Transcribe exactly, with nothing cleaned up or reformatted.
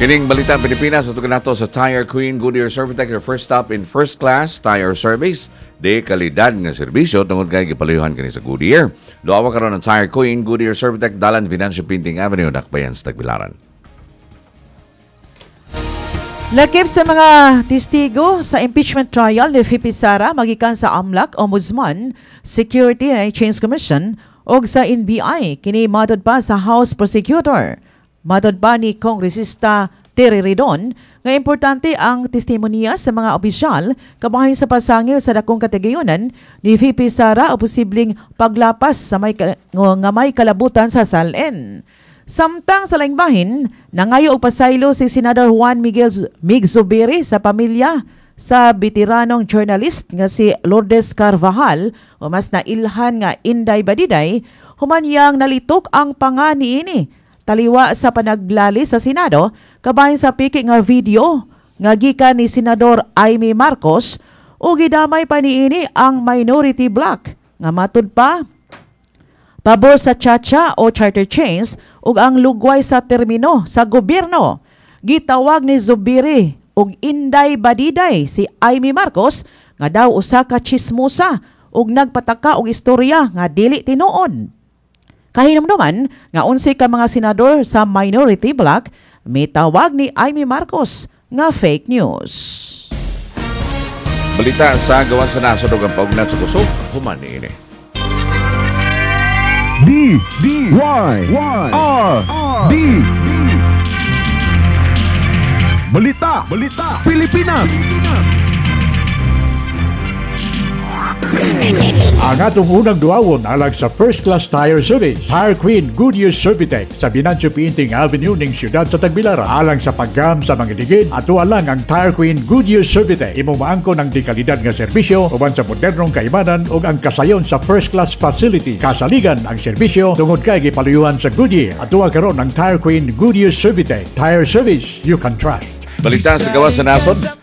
Kining Balita Pilipinas, ito nato sa Tire Queen Goodyear Servitec, your first stop in first class tire service. De kalidad nga serbisyo tungod kay gipaluyuhan kini sa Goodyear. Luawa karon ng Tire Queen Goodyear Servitec, Dalan Venancio Pinting Avenue, Dakbayan sa Tagbilaran. Lakip sa mga testigo sa impeachment trial ni V P Sara magikan sa AMLAC, Ombudsman, Security and Exchange Commission o sa N B I kini matod pa sa House Prosecutor. Matod pa ni Kongresista Terry Redon nga importante ang testimonya sa mga opisyal kabahin sa pasangil sa dakong kategoyonan ni V P Sara o posibleng paglapas sa may nga may kalabutan sa S A L N. Samtang sa laing bahin, nangayo og pasaylo si Senador Juan Miguel Mig Zubiri sa pamilya sa veteranong journalist nga si Lourdes Carvajal o mas nailhan nga Inday Badiday, humanyang nalitok ang pangani ini. Taliwa sa panaglali sa Senado, kabahin sa piki nga video nga gikan ni Senador Amy Marcos o gidamay pa niini ang minority bloc nga matud pa pabor sa chacha o charter chains ug ang lugway sa termino sa gobyerno. Gitawag ni Zubiri ug Inday Badiday si Amy Marcos nga daw usa ka chismosa ug nagpataka og istorya nga dili tinuod. Kahinumduman nga unsi ka mga senador sa minority bloc may tawag ni Amy Marcos nga fake news. Balita sa gawan sa nasod ug ang paugnat sa kusog, human niini. D D Y R D Balita Balita Pilipinas. Ang atong unang duawon alang sa first class tire service, Tire Queen Goodyear Servitec sa Venancio Pinting Avenue ning siyudad sa Tagbilaran. Alang sa paggam sa mga digid, ato alang ang Tire Queen Goodyear Servitec. Imo maangkon ang dekalidad nga serbisyo uban sa modernong kaibanan ug ang kasayon sa first class facility. Kasaligan ang serbisyo tungod kay gipaluyuhan sa Goodyear. Ato karon ang Tire Queen Goodyear Servitec. Tire service you can trust. Balita sa gawan sa nasod,